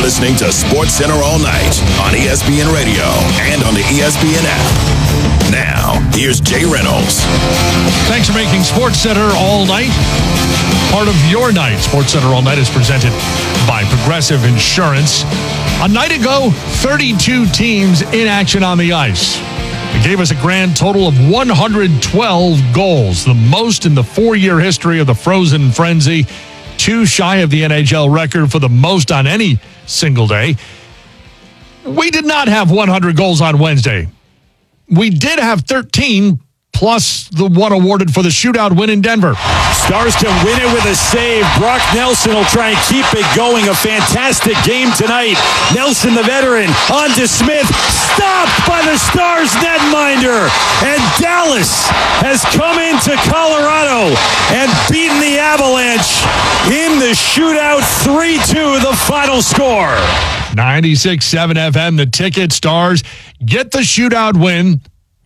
listening to SportsCenter All Night on ESPN Radio and on the ESPN app. Now, here's Jay Reynolds. Thanks for making SportsCenter All Night part of your night. SportsCenter All Night is presented by Progressive Insurance. A night ago, 32 teams in action on the ice. It gave us a grand total of 112 goals, the most in the 4-year history of the Frozen Frenzy, too shy of the NHL record for the most on any single day. We did not have 100 goals on Wednesday. We did have 13, plus the one awarded for the shootout win in Denver. Stars to win it with a save. Brock Nelson will try and keep it going. A fantastic game tonight. Nelson, the veteran, on to Smith. Stopped by the Stars netminder. And Dallas has come into Colorado and beaten the Avalanche in the shootout. 3-2, the final score. 96.7 FM, the ticket. Stars get the shootout win.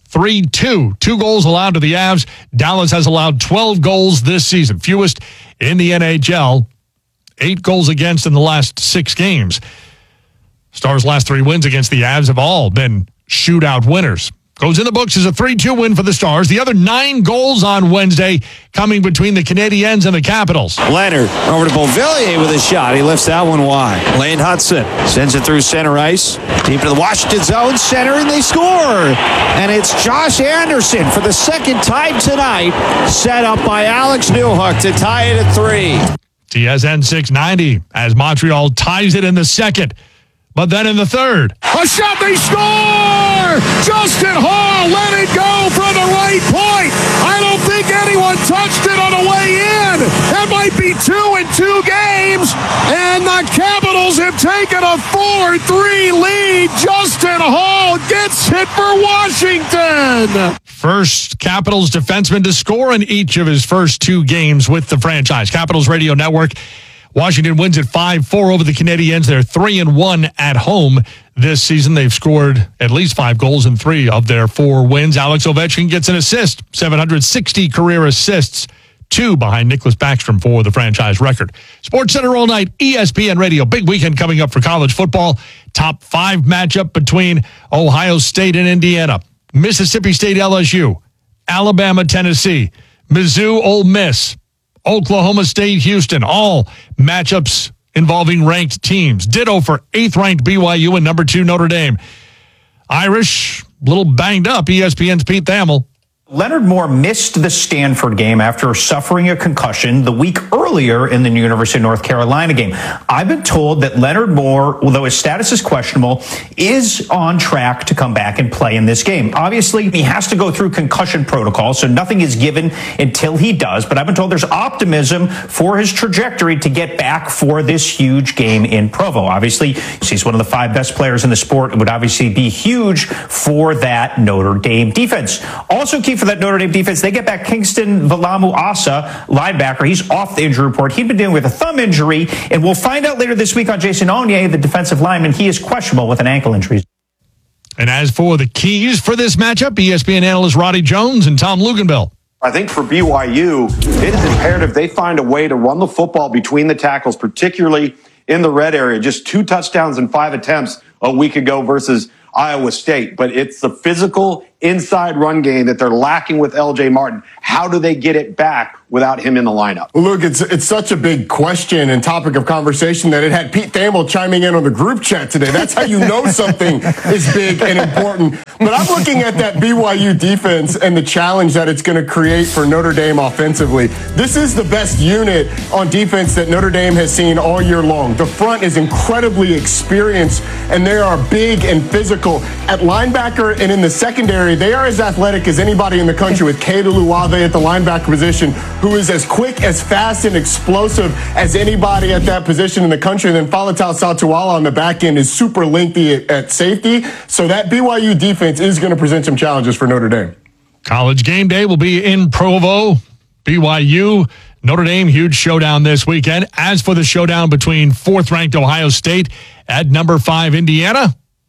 3-2. 2 goals allowed to the Avs. Dallas has allowed 12 goals this season, fewest in the NHL. 8 goals against in the last 6 games. Stars' last 3 wins against the Avs have all been shootout winners. Goes in the books as a 3-2 win for the Stars. The other 9 goals on Wednesday coming between the Canadiens and the Capitals. Leonard over to Beauvillier with a shot. He lifts that one wide. Lane Hudson sends it through center ice. Deep to the Washington zone. Center, and they score. And it's Josh Anderson for the second time tonight. Set up by Alex Newhook to tie it at 3. TSN 690 as Montreal ties it in the second. But then in the third, a shot, they score! Justin Hall let it go from the right point. I don't think anyone touched it on the way in. That might be 2 in 2 games. And the Capitals have taken a 4-3 lead. Justin Hall gets it for Washington. First Capitals defenseman to score in each of his first 2 games with the franchise. Capitals Radio Network. Washington wins at 5-4 over the Canadiens. They're 3-1 at home this season. They've scored at least 5 goals in 3 of their 4 wins. Alex Ovechkin gets an assist, 760 career assists, 2 behind Nicholas Backstrom for the franchise record. SportsCenter All Night, ESPN Radio. Big weekend coming up for college football. Top 5 matchup between Ohio State and Indiana, Mississippi State LSU, Alabama Tennessee, Mizzou Ole Miss, Oklahoma State, Houston, all matchups involving ranked teams. Ditto for 8th-ranked BYU and number 2 Notre Dame. Irish, a little banged up. ESPN's Pete Thamel. Leonard Moore missed the Stanford game after suffering a concussion the week earlier in the University of North Carolina game. I've been told that Leonard Moore, although his status is questionable, is on track to come back and play in this game. Obviously, he has to go through concussion protocol, so nothing is given until he does. But I've been told there's optimism for his trajectory to get back for this huge game in Provo. Obviously, he's one of the 5 best players in the sport. It would obviously be huge for that Notre Dame defense. Also, keep for that Notre Dame defense, they get back Kingston Valamu-Asa, linebacker. He's off the injury report. He'd been dealing with a thumb injury, and we'll find out later this week on Jason Onye, the defensive lineman. He is questionable with an ankle injury. And as for the keys for this matchup, ESPN analyst Roddy Jones and Tom Luganville. I think for BYU, it is imperative they find a way to run the football between the tackles, particularly in the red area. Just 2 touchdowns and 5 attempts a week ago versus Iowa State. But it's the physical inside run game that they're lacking with LJ Martin. How do they get it back without him in the lineup? Well, look, it's such a big question and topic of conversation that it had Pete Thamel chiming in on the group chat today. That's how you know something is big and important. But I'm looking at that BYU defense and the challenge that it's going to create for Notre Dame offensively. This is the best unit on defense that Notre Dame has seen all year long. The front is incredibly experienced, and they are big and physical. At linebacker and in the secondary, they are as athletic as anybody in the country, with Keita Luave at the linebacker position, who is as quick, as fast, and explosive as anybody at that position in the country. And then Faletau Satuala on the back end is super lengthy at safety. So that BYU defense is going to present some challenges for Notre Dame. College game day will be in Provo. BYU, Notre Dame, huge showdown this weekend. As for the showdown between 4th-ranked Ohio State at number 5 Indiana,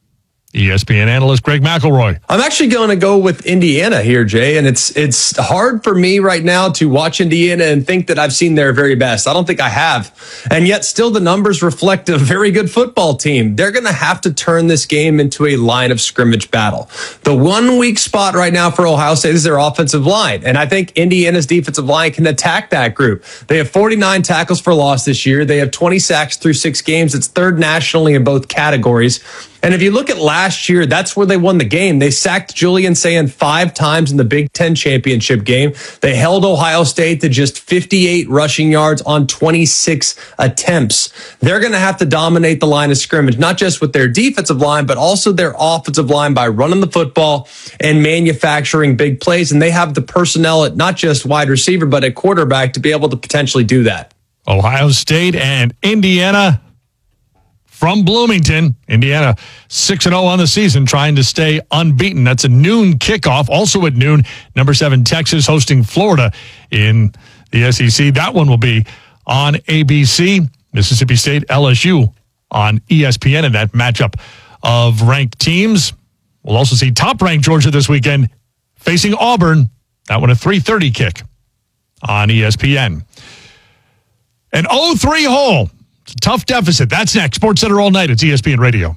ESPN analyst Greg McElroy. I'm actually going to go with Indiana here, Jay, and it's hard for me right now to watch Indiana and think that I've seen their very best. I don't think I have. And yet still the numbers reflect a very good football team. They're going to have to turn this game into a line of scrimmage battle. The one weak spot right now for Ohio State is their offensive line, and I think Indiana's defensive line can attack that group. They have 49 tackles for loss this year. They have 20 sacks through 6 games. It's third nationally in both categories. And if you look at last year, that's where they won the game. They sacked Julian Sayin 5 times in the Big Ten championship game. They held Ohio State to just 58 rushing yards on 26 attempts. They're going to have to dominate the line of scrimmage, not just with their defensive line, but also their offensive line by running the football and manufacturing big plays. And they have the personnel at not just wide receiver, but at quarterback to be able to potentially do that. Ohio State and Indiana from Bloomington. Indiana 6-0 on the season, trying to stay unbeaten. That's a noon kickoff. Also at noon, number 7 Texas hosting Florida in the SEC. That one will be on ABC. Mississippi State, LSU on ESPN in that matchup of ranked teams. We'll also see top-ranked Georgia this weekend facing Auburn. That one a 3:30 kick on ESPN. An 0-3 hole. It's a tough deficit. That's next. Sports Center all night. It's ESPN Radio.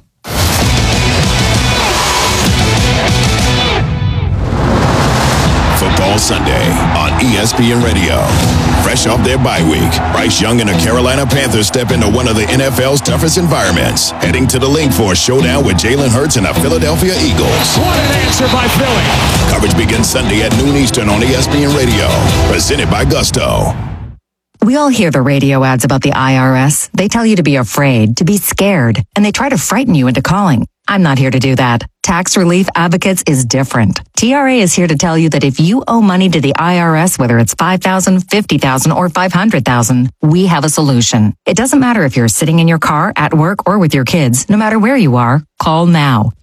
Football Sunday on ESPN Radio. Fresh off their bye week, Bryce Young and the Carolina Panthers step into one of the NFL's toughest environments, heading to the link for a showdown with Jalen Hurts and the Philadelphia Eagles. What an answer by Philly. Coverage begins Sunday at noon Eastern on ESPN Radio. Presented by Gusto. We all hear the radio ads about the IRS. They tell you to be afraid, to be scared, and they try to frighten you into calling. I'm not here to do that. Tax Relief Advocates is different. TRA is here to tell you that if you owe money to the IRS, whether it's $5,000, $50,000, or $500,000, we have a solution. It doesn't matter if you're sitting in your car, at work, or with your kids. No matter where you are, call now.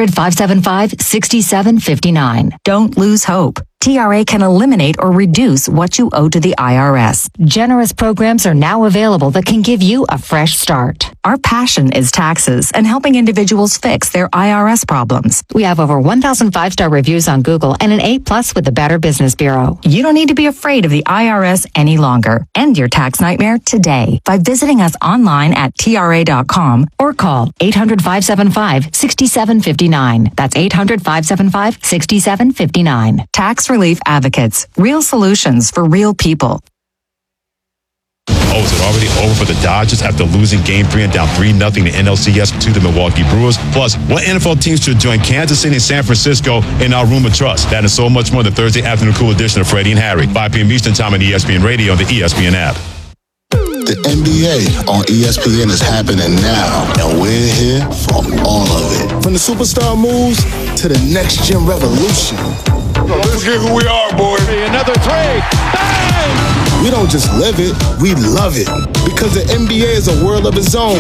800-575-6759. Don't lose hope. TRA can eliminate or reduce what you owe to the IRS. Generous programs are now available that can give you a fresh start. Our passion is taxes and helping individuals fix their IRS problems. We have over 1,000 5-star reviews on Google and an A+ with the Better Business Bureau. You don't need to be afraid of the IRS any longer. End your tax nightmare today by visiting us online at TRA.com or call 800-575-6759. That's 800-575-6759. Tax Relief Advocates. Real solutions for real people. Oh, is it already over for the Dodgers after losing Game 3 and down 3-0 to NLCS to the Milwaukee Brewers? Plus, what NFL teams should join Kansas City and San Francisco in our Room of Trust? That and so much more. The Thursday afternoon cool edition of Freddie and Harry, 5 p.m. Eastern Time on ESPN Radio and the ESPN app. The NBA on ESPN is happening now, and we're here for all of it. From the superstar moves to the next-gen revolution. Let's get who we are, boy. Another 3. Bang! We don't just live it, we love it. Because the NBA is a world of its own.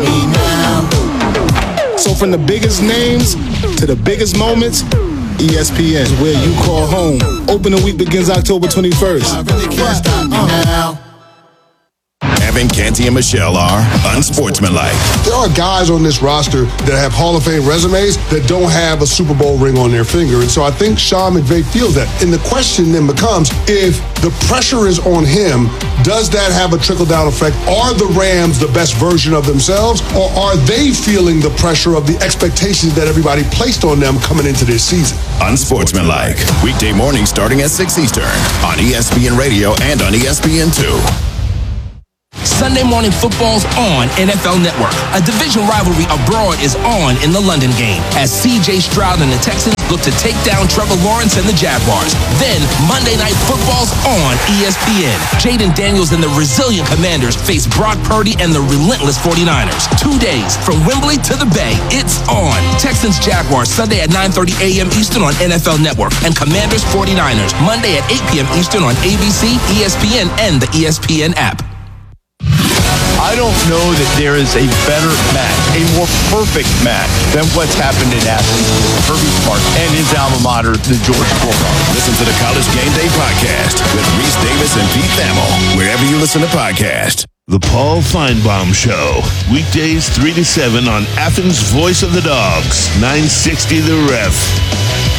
So from the biggest names to the biggest moments, ESPN is where you call home. Opening week begins October 21st. I really can't stop me now. Evan, Canty, and Michelle are unsportsmanlike. There are guys on this roster that have Hall of Fame resumes that don't have a Super Bowl ring on their finger. And so I think Sean McVay feels that. And the question then becomes, if the pressure is on him, does that have a trickle-down effect? Are the Rams the best version of themselves, or are they feeling the pressure of the expectations that everybody placed on them coming into this season? Unsportsmanlike. Weekday mornings starting at 6 Eastern on ESPN Radio and on ESPN2. Sunday morning football's on NFL Network. A division rivalry abroad is on in the London game as C.J. Stroud and the Texans look to take down Trevor Lawrence and the Jaguars. Then Monday Night Football's on ESPN. Jaden Daniels and the resilient Commanders face Brock Purdy and the relentless 49ers. 2 days from Wembley to the Bay. It's on. Texans Jaguars Sunday at 9:30 a.m. Eastern on NFL Network, and Commanders 49ers Monday at 8 p.m. Eastern on ABC, ESPN, and the ESPN app. I don't know that there is a better match, a more perfect match than what's happened in Athens with Kirby Smart and his alma mater, the Georgia Bulldogs. Listen to the college Steelers Game Day Podcast with Reese Davis and Pete Thamel, wherever you listen to podcasts. The Paul Feinbaum Show, weekdays 3 to 7 on Athens' Voice of the Dogs, 960 The Ref.